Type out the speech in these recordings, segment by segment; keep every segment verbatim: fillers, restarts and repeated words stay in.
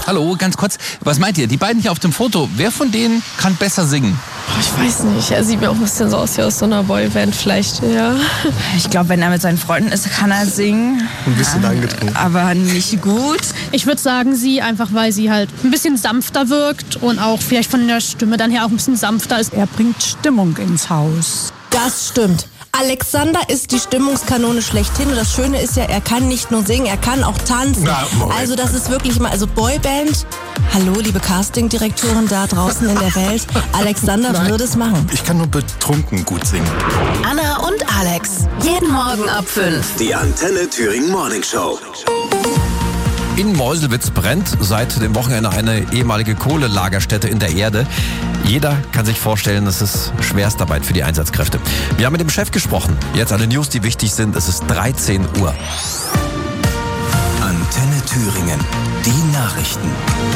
Hallo, ganz kurz, was meint ihr? Die beiden hier auf dem Foto, wer von denen kann besser singen? Oh, ich weiß nicht, er sieht mir auch ein bisschen so aus wie aus so einer Boyband vielleicht, ja. Ich glaube, wenn er mit seinen Freunden ist, kann er singen. Ein bisschen ja, angetrunken. Aber nicht gut. Ich würde sagen, sie, einfach weil sie halt ein bisschen sanfter wirkt und auch vielleicht von der Stimme dann her auch ein bisschen sanfter ist. Er bringt Stimmung ins Haus. Das stimmt. Alexander ist die Stimmungskanone schlechthin. Und das Schöne ist ja, er kann nicht nur singen, er kann auch tanzen. Na, also das ist wirklich mal, also Boyband. Hallo, liebe Castingdirektoren da draußen in der Welt. Alexander Nein, würde es machen. Ich kann nur betrunken gut singen. Anna und Alex. Jeden Morgen ab fünf. Die Antenne Thüringen Morning Show. In Meuselwitz brennt seit dem Wochenende eine ehemalige Kohlelagerstätte in der Erde. Jeder kann sich vorstellen, das ist Schwerstarbeit für die Einsatzkräfte. Wir haben mit dem Chef gesprochen. Jetzt alle News, die wichtig sind. Es ist dreizehn Uhr. Antenne Thüringen. Die Nachrichten.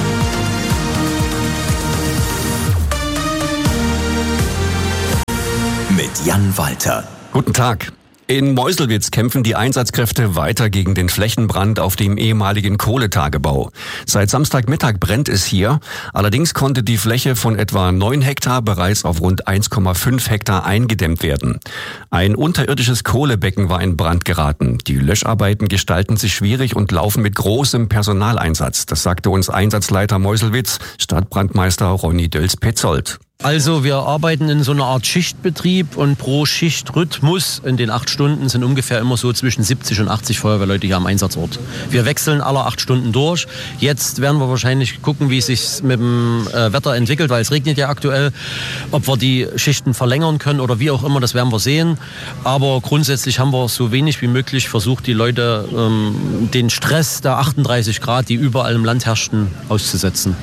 Mit Jan Walter. Guten Tag. In Meuselwitz kämpfen die Einsatzkräfte weiter gegen den Flächenbrand auf dem ehemaligen Kohletagebau. Seit Samstagmittag brennt es hier. Allerdings konnte die Fläche von etwa neun Hektar bereits auf rund eins Komma fünf Hektar eingedämmt werden. Ein unterirdisches Kohlebecken war in Brand geraten. Die Löscharbeiten gestalten sich schwierig und laufen mit großem Personaleinsatz. Das sagte uns Einsatzleiter Meuselwitz, Stadtbrandmeister Ronny Dölz-Petzold. Also wir arbeiten in so einer Art Schichtbetrieb und pro Schichtrhythmus in den acht Stunden sind ungefähr immer so zwischen siebzig und achtzig Feuerwehrleute hier am Einsatzort. Wir wechseln alle acht Stunden durch. Jetzt werden wir wahrscheinlich gucken, wie es sich mit dem äh, Wetter entwickelt, weil es regnet ja aktuell. Ob wir die Schichten verlängern können oder wie auch immer, das werden wir sehen. Aber grundsätzlich haben wir so wenig wie möglich versucht, die Leute ähm, den Stress der achtunddreißig Grad, die überall im Land herrschten, auszusetzen.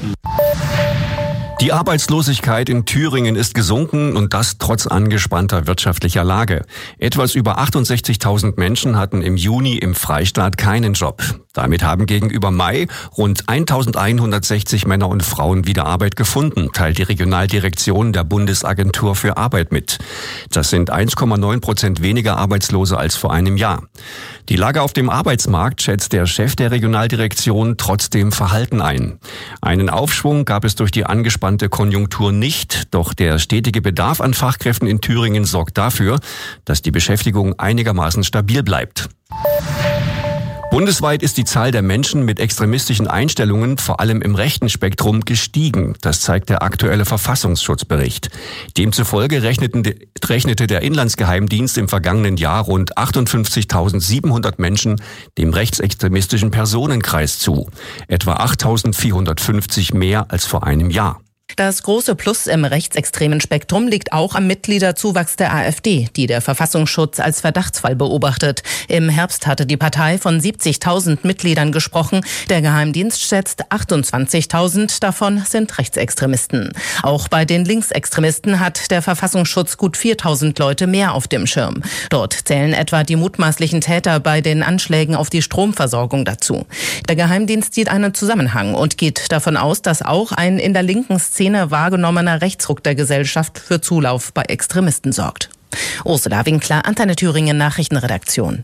Die Arbeitslosigkeit in Thüringen ist gesunken und das trotz angespannter wirtschaftlicher Lage. Etwas über achtundsechzigtausend Menschen hatten im Juni im Freistaat keinen Job. Damit haben gegenüber Mai rund eintausendeinhundertsechzig Männer und Frauen wieder Arbeit gefunden, teilt die Regionaldirektion der Bundesagentur für Arbeit mit. Das sind eins Komma neun Prozent weniger Arbeitslose als vor einem Jahr. Die Lage auf dem Arbeitsmarkt schätzt der Chef der Regionaldirektion trotzdem verhalten ein. Einen Aufschwung gab es durch die angespannte Konjunktur nicht, doch der stetige Bedarf an Fachkräften in Thüringen sorgt dafür, dass die Beschäftigung einigermaßen stabil bleibt. Bundesweit ist die Zahl der Menschen mit extremistischen Einstellungen, vor allem im rechten Spektrum, gestiegen. Das zeigt der aktuelle Verfassungsschutzbericht. Demzufolge rechnete der Inlandsgeheimdienst im vergangenen Jahr rund achtundfünfzigtausendsiebenhundert Menschen dem rechtsextremistischen Personenkreis zu. Etwa achttausendvierhundertfünfzig mehr als vor einem Jahr. Das große Plus im rechtsextremen Spektrum liegt auch am Mitgliederzuwachs der AfD, die der Verfassungsschutz als Verdachtsfall beobachtet. Im Herbst hatte die Partei von siebzigtausend Mitgliedern gesprochen. Der Geheimdienst schätzt achtundzwanzigtausend, davon sind Rechtsextremisten. Auch bei den Linksextremisten hat der Verfassungsschutz gut viertausend Leute mehr auf dem Schirm. Dort zählen etwa die mutmaßlichen Täter bei den Anschlägen auf die Stromversorgung dazu. Der Geheimdienst sieht einen Zusammenhang und geht davon aus, dass auch ein in der linken Szene wahrgenommener Rechtsruck der Gesellschaft für Zulauf bei Extremisten sorgt. Ursula Winkler, Antenne Thüringen Nachrichtenredaktion.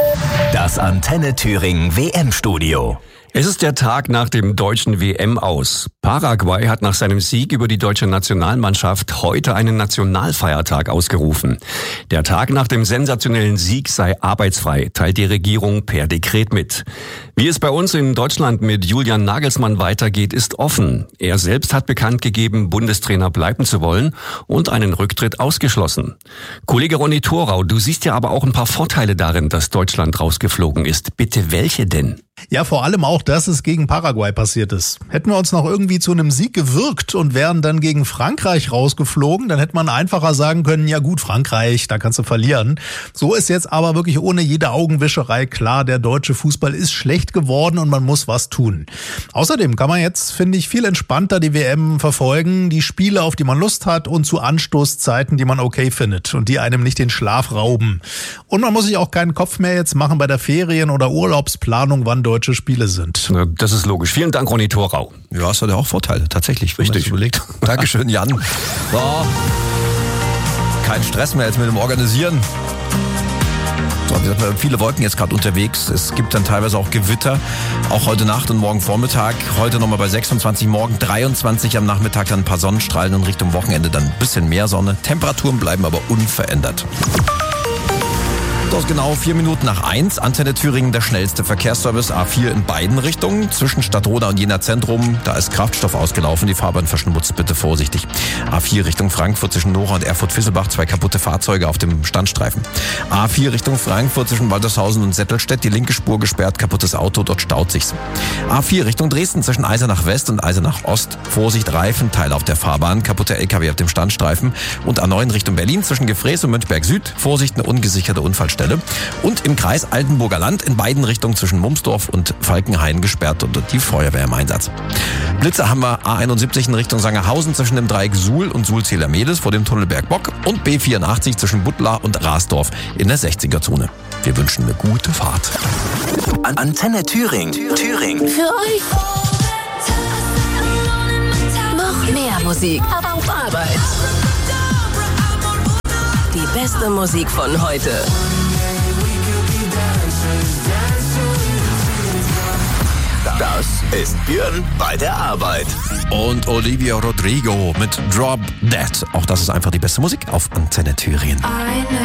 Das Antenne Thüringen W M-Studio. Es ist der Tag nach dem deutschen W M-Aus. Paraguay hat nach seinem Sieg über die deutsche Nationalmannschaft heute einen Nationalfeiertag ausgerufen. Der Tag nach dem sensationellen Sieg sei arbeitsfrei, teilt die Regierung per Dekret mit. Wie es bei uns in Deutschland mit Julian Nagelsmann weitergeht, ist offen. Er selbst hat bekannt gegeben, Bundestrainer bleiben zu wollen und einen Rücktritt ausgeschlossen. Kollege Ronny Thorau, du siehst ja aber auch ein paar Vorteile darin, dass Deutschland rausgeflogen ist. Bitte welche denn? Ja, vor allem auch, dass es gegen Paraguay passiert ist. Hätten wir uns noch irgendwie zu einem Sieg gewirkt und wären dann gegen Frankreich rausgeflogen, dann hätte man einfacher sagen können, ja gut, Frankreich, da kannst du verlieren. So ist jetzt aber wirklich ohne jede Augenwischerei klar, der deutsche Fußball ist schlecht geworden und man muss was tun. Außerdem kann man jetzt, finde ich, viel entspannter die W M verfolgen, die Spiele, auf die man Lust hat und zu Anstoßzeiten, die man okay findet und die einem nicht den Schlaf rauben. Und man muss sich auch keinen Kopf mehr jetzt machen bei der Ferien- oder Urlaubsplanung, wann deutsche Spiele sind. Das ist logisch. Vielen Dank, Ronny Thorau. Ja, es hat ja auch Vorteile, tatsächlich. Richtig. Überlegt. Dankeschön, Jan. So. Kein Stress mehr jetzt mit dem Organisieren. Viele Wolken jetzt gerade unterwegs. Es gibt dann teilweise auch Gewitter. Auch heute Nacht und morgen Vormittag. Heute nochmal bei sechsundzwanzig, morgen dreiundzwanzig, am Nachmittag dann ein paar Sonnenstrahlen und Richtung Wochenende dann ein bisschen mehr Sonne. Temperaturen bleiben aber unverändert. Das ist genau vier Minuten nach eins. Antenne Thüringen, der schnellste Verkehrsservice. A vier in beiden Richtungen. Zwischen Stadtroda und Jena Zentrum. Da ist Kraftstoff ausgelaufen. Die Fahrbahn verschmutzt. Bitte vorsichtig. A vier Richtung Frankfurt zwischen Nora und Erfurt-Fisselbach. Zwei kaputte Fahrzeuge auf dem Standstreifen. A vier Richtung Frankfurt zwischen Waltershausen und Settelstedt. Die linke Spur gesperrt. Kaputtes Auto. Dort staut sich's. A vier Richtung Dresden zwischen Eisenach West und Eisenach Ost. Vorsicht, Reifenteile auf der Fahrbahn. Kaputte L K W auf dem Standstreifen. Und A neun Richtung Berlin zwischen Gefräß und Mönchberg Süd. Vorsicht, eine ungesicherte Unfallstelle. Und im Kreis Altenburger Land in beiden Richtungen zwischen Mumsdorf und Falkenhain gesperrt und die Feuerwehr im Einsatz. Blitze haben wir A einundsiebzig in Richtung Sangerhausen zwischen dem Dreieck Suhl und Suhl-Zähler-Medes vor dem Tunnel Bergbock und B vierundachtzig zwischen Buttlar und Rasdorf in der sechziger-Zone. Wir wünschen eine gute Fahrt. Antenne Thüringen. Thüringen. Für euch noch mehr Musik, aber auf Arbeit. Die beste Musik von heute. Das ist Björn bei der Arbeit. Und Olivia Rodrigo mit Drop Dead. Auch das ist einfach die beste Musik auf Antenne Thüringen.